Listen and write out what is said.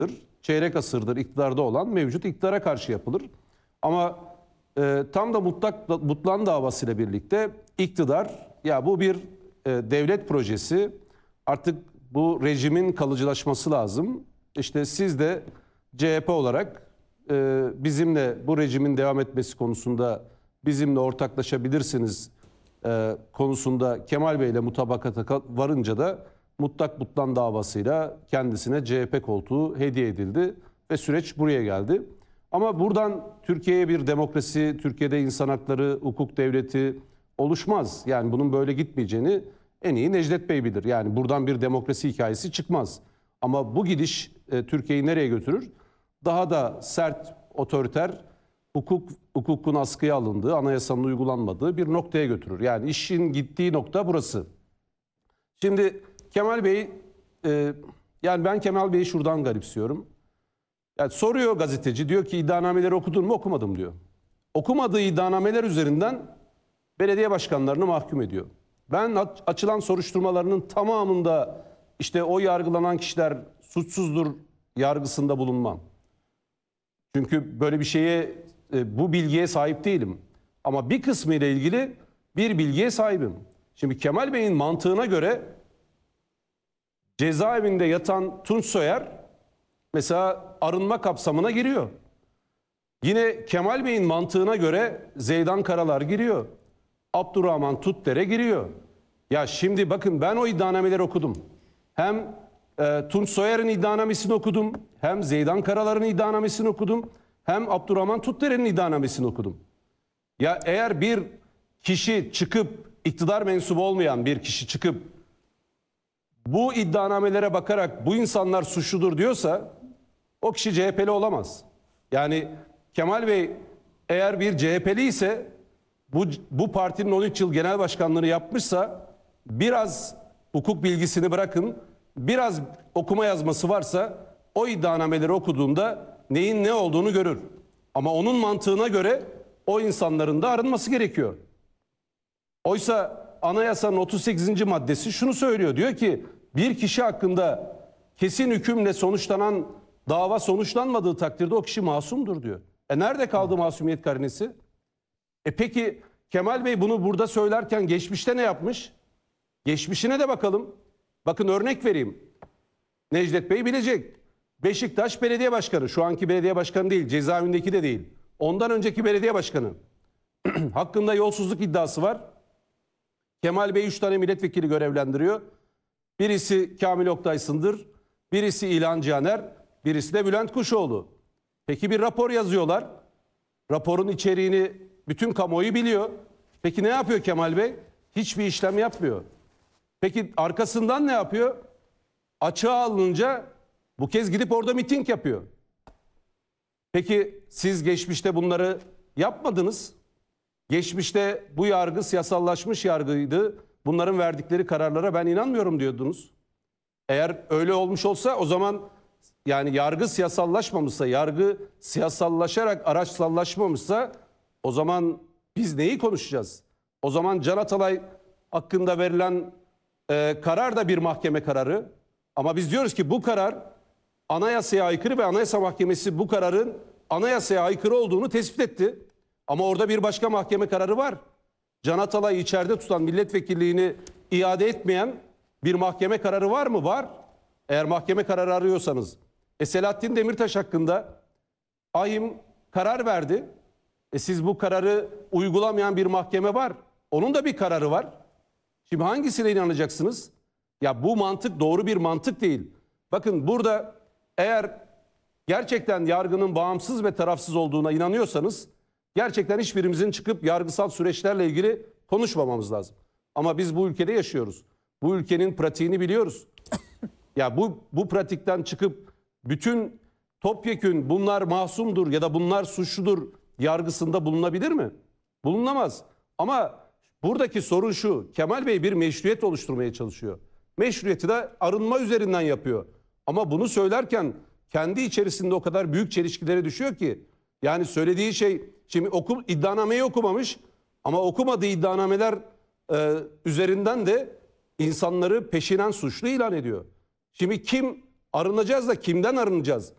çeyrek asırdır iktidarda olan mevcut iktidara karşı yapılır. Ama tam da Mutlan davasıyla birlikte iktidar ya bu bir devlet projesi, artık bu rejimin kalıcılaşması lazım. İşte siz de CHP olarak bizimle bu rejimin devam etmesi konusunda bizimle ortaklaşabilirsiniz konusunda Kemal Bey ile mutabakata varınca da Mutlan davasıyla kendisine CHP koltuğu hediye edildi ve süreç buraya geldi. Ama buradan Türkiye'ye bir demokrasi, Türkiye'de insan hakları, hukuk devleti oluşmaz. Yani bunun böyle gitmeyeceğini en iyi Necdet Bey bilir. Yani buradan bir demokrasi hikayesi çıkmaz. Ama bu gidiş Türkiye'yi nereye götürür? Daha da sert, otoriter, hukukun askıya alındığı, anayasanın uygulanmadığı bir noktaya götürür. Yani işin gittiği nokta burası. Şimdi Kemal Bey, yani ben Kemal Bey'i şuradan garipsiyorum. Yani soruyor gazeteci, diyor ki iddianameleri okudun mu? Okumadım diyor. Okumadığı iddianameler üzerinden belediye başkanlarını mahkum ediyor. Ben açılan soruşturmalarının tamamında işte o yargılanan kişiler suçsuzdur yargısında bulunmam. Çünkü böyle bir şeye, bu bilgiye sahip değilim. Ama bir kısmı ile ilgili bir bilgiye sahibim. Şimdi Kemal Bey'in mantığına göre cezaevinde yatan Tunç Soyer mesela arınma kapsamına giriyor. Yine Kemal Bey'in mantığına göre Zeydan Karalar giriyor. Abdurrahman Tutdere giriyor. Ya şimdi bakın, ben o iddianameleri okudum. Hem Tunç Soyer'in iddianamesini okudum, hem Zeydan Karalar'ın iddianamesini okudum, hem Abdurrahman Tutdere'nin iddianamesini okudum. Ya eğer bir kişi çıkıp, iktidar mensubu olmayan bir kişi çıkıp bu iddianamelere bakarak bu insanlar suçludur diyorsa o kişi CHP'li olamaz. Yani Kemal Bey eğer bir CHP'li ise, bu partinin 13 yıl genel başkanlığını yapmışsa, biraz hukuk bilgisini bırakın, biraz okuma yazması varsa o iddianameleri okuduğunda neyin ne olduğunu görür. Ama onun mantığına göre o insanların da arınması gerekiyor. Oysa anayasanın 38. maddesi şunu söylüyor. Diyor ki bir kişi hakkında kesin hükümle sonuçlanan dava sonuçlanmadığı takdirde o kişi masumdur diyor. Nerede kaldı masumiyet karinesi? Peki Kemal Bey bunu burada söylerken geçmişte ne yapmış? Geçmişine de bakalım. Bakın örnek vereyim. Necdet Bey bilecek. Beşiktaş Belediye Başkanı, şu anki belediye başkanı değil, cezaevindeki de değil. Ondan önceki belediye başkanı. Hakkında yolsuzluk iddiası var. Kemal Bey 3 tane milletvekili görevlendiriyor. Birisi Kamil Oktay Sındır, birisi İlhan Cihaner, birisi de Bülent Kuşoğlu. Peki bir rapor yazıyorlar. Raporun içeriğini bütün kamuoyu biliyor. Peki ne yapıyor Kemal Bey? Hiçbir işlem yapmıyor. Peki arkasından ne yapıyor? Açığa alınınca bu kez gidip orada miting yapıyor. Peki siz geçmişte bunları yapmadınız. Geçmişte bu yargı siyasallaşmış yargıydı. Bunların verdikleri kararlara ben inanmıyorum diyordunuz. Eğer öyle olmuş olsa o zaman, yani yargı siyasallaşmamışsa, yargı siyasallaşarak araçsallaşmamışsa o zaman biz neyi konuşacağız? O zaman Can Atalay hakkında verilen karar da bir mahkeme kararı. Ama biz diyoruz ki bu karar anayasaya aykırı ve Anayasa Mahkemesi bu kararın anayasaya aykırı olduğunu tespit etti. Ama orada bir başka mahkeme kararı var. Can Atalay'ı içeride tutan, milletvekilliğini iade etmeyen bir mahkeme kararı var mı? Var. Eğer mahkeme kararı arıyorsanız. Selahattin Demirtaş hakkında AİM karar verdi. Siz bu kararı uygulamayan bir mahkeme var. Onun da bir kararı var. Şimdi hangisine inanacaksınız? Ya bu mantık doğru bir mantık değil. Bakın burada eğer gerçekten yargının bağımsız ve tarafsız olduğuna inanıyorsanız gerçekten hiçbirimizin çıkıp yargısal süreçlerle ilgili konuşmamamız lazım. Ama biz bu ülkede yaşıyoruz. Bu ülkenin pratiğini biliyoruz. Ya bu pratikten çıkıp bütün topyekün bunlar masumdur ya da bunlar suçludur yargısında bulunabilir mi? Bulunamaz. Ama buradaki sorun şu: Kemal Bey bir meşruiyet oluşturmaya çalışıyor. Meşruiyeti de arınma üzerinden yapıyor. Ama bunu söylerken kendi içerisinde o kadar büyük çelişkilere düşüyor ki. Yani söylediği şey, şimdi iddianameyi okumamış ama okumadığı iddianameler üzerinden de insanları peşinen suçlu ilan ediyor. Şimdi kim arınacağız da kimden arınacağız?